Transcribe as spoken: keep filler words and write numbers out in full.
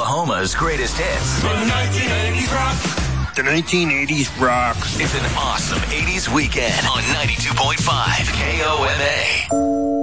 Oklahoma's greatest hits. The nineteen eighties rock. The nineteen eighties rock. It's an awesome eighties weekend on ninety-two point five K O M A.